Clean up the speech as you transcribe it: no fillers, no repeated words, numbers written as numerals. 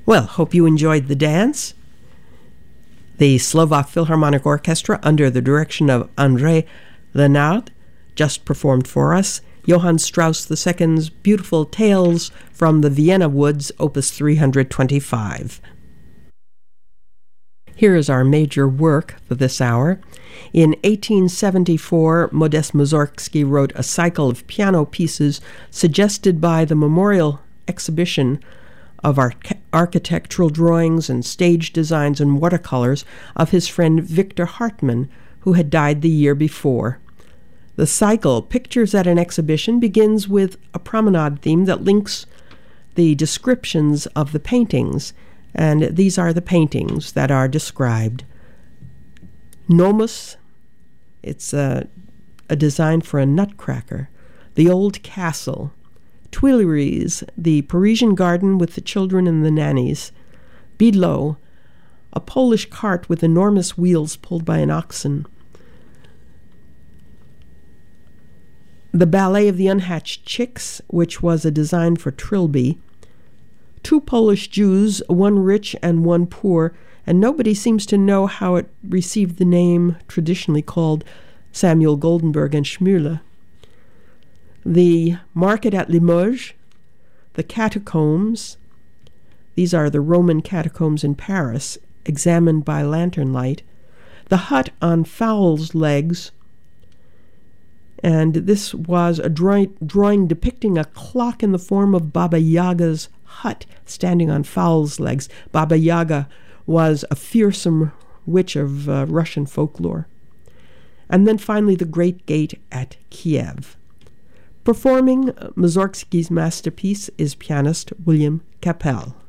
Well, hope you enjoyed the dance. The Slovak Philharmonic Orchestra, under the direction of André Lenard, just performed for us Johann Strauss II's beautiful Tales from the Vienna Woods, Opus 325. Here is our major work for this hour. In 1874, Modest Mussorgsky wrote a cycle of piano pieces suggested by the memorial exhibition of architectural drawings and stage designs and watercolors of his friend Victor Hartmann, who had died the year before. The cycle, Pictures at an Exhibition, begins with a promenade theme that links the descriptions of the paintings, and these are the paintings that are described. Nomus, it's a design for a nutcracker. The Old Castle. Tuileries, the Parisian garden with the children and the nannies. Bidlo, a Polish cart with enormous wheels pulled by an oxen. The Ballet of the Unhatched Chicks, which was a design for Trilby. Two Polish Jews, one rich and one poor, and nobody seems to know how it received the name traditionally called Samuel Goldenberg and Schmühle. The Market at Limoges, the Catacombs. These are the Roman catacombs in Paris, examined by lantern light. The Hut on Fowl's Legs, and this was a drawing depicting a clock in the form of Baba Yaga's hut standing on Fowl's legs. Baba Yaga was a fearsome witch of Russian folklore. And then finally, the Great Gate at Kiev. Performing Mussorgsky's masterpiece is pianist William Capell.